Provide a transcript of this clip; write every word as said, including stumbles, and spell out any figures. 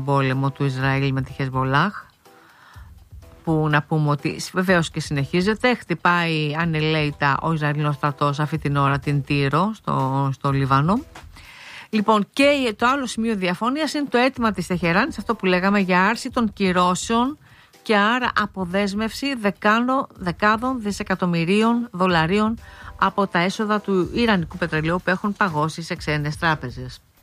τον πόλεμο του Ισραήλ με τη Χεσβολάχ, που να πούμε ότι βεβαίως και συνεχίζεται. Χτυπάει ανελαίητα ο Ισραηλινός στρατός αυτή την ώρα την Τύρο στο, στο Λίβανο. Λοιπόν, και το άλλο σημείο διαφωνίας είναι το αίτημα της Τεχεράνης, αυτό που λέγαμε για άρση των κυρώσεων και άρα αποδέσμευση δεκάνο, δεκάδων δισεκατομμυρίων δολαρίων από τα έσοδα του Ιρανικού πετρελαίου που έχουν παγώσει σε ξένες τράπεζες.